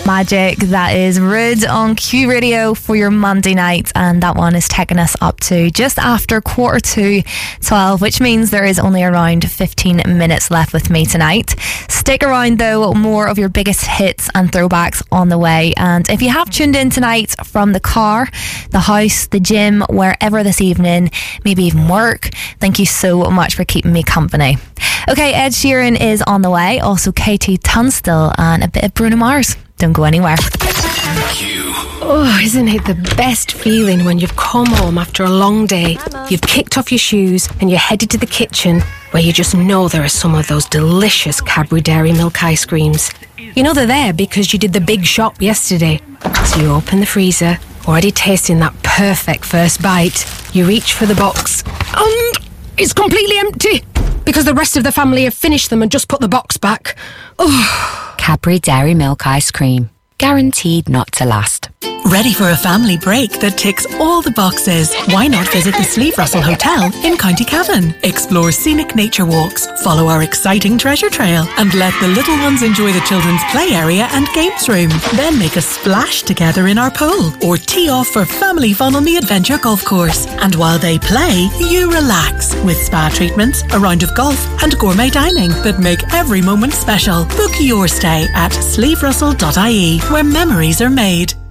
Magic, that is Rude on Q Radio for your Monday night, and that one is taking us up to just after 11:45, which means there is only around 15 minutes left with me tonight. Stick around though, more of your biggest hits and throwbacks on the way. And if you have tuned in tonight from the car, the house, the gym, wherever this evening, maybe even work, thank you so much for keeping me company. Okay, Ed Sheeran is on the way, also KT Tunstall and a bit of Bruno Mars. Don't go anywhere. Oh, isn't it the best feeling when you've come home after a long day, you've kicked off your shoes and you're headed to the kitchen where you just know there are some of those delicious Cadbury Dairy Milk ice creams. You know they're there because you did the big shop yesterday. So you open the freezer, already tasting that perfect first bite. You reach for the box and it's completely empty because the rest of the family have finished them and just put the box back. Oh. Cadbury Dairy Milk ice cream. Guaranteed not to last. Ready for a family break that ticks all the boxes? Why not visit the Sleeve Russell Hotel in County Cavan? Explore scenic nature walks, follow our exciting treasure trail, and let the little ones enjoy the children's play area and games room. Then make a splash together in our pool, or tee off for family fun on the Adventure Golf Course. And while they play, you relax with spa treatments, a round of golf, and gourmet dining that make every moment special. Book your stay at sleeverussell.ie, where memories are made.